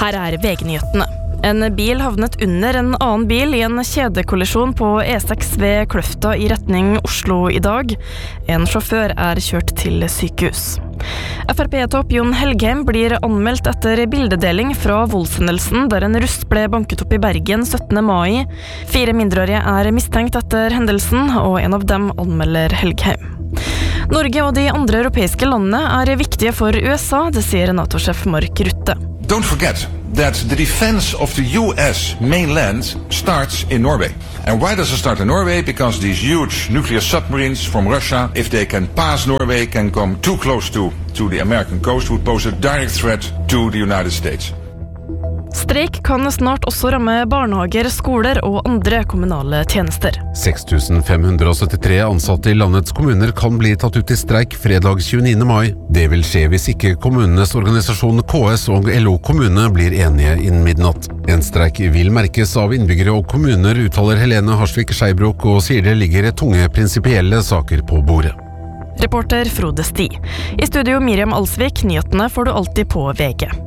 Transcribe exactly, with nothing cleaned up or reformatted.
Her er V G-nyhetene. En bil havnet under en annen bil i en kjedekollisjon på E seks ved Kløfta i retning Oslo i dag. En sjåfør er kjørt til sykehus. F R P-topp Jon Helgheim blir anmeldt etter bildedeling fra voldshendelsen der en russ ble banket opp i Bergen syttende mai. Fire mindreårige er mistenkt etter hendelsen, og en av dem anmelder Helgheim. Norge og de andre europeiske landene er viktige for U S A, det sier NATO-sjef Mark Rutte. Don't forget that the defense of the U S mainland starts in Norway. And why does it start in Norway? Because these huge nuclear submarines from Russia, if they can pass Norway, can come too close to, to the American coast, would pose a direct threat to the United States. Streik kan snart også ramme barnehager, skoler og andre kommunale tjenester. seks tusen fem hundre syttitre ansatte i landets kommuner kan bli tatt ut i streik fredag tjueniende mai. Det vil skje hvis ikke kommunenes organisasjon K S og L O kommune blir enige innen midnatt. En streik vil merkes av innbyggere og kommuner, uttaler Helene Harsvik Skeibrok, og sier det ligger tunge prinsipielle saker på bordet. Reporter Frode Sti. I studio Miriam Alsvik, nyhetene får du alltid på V G.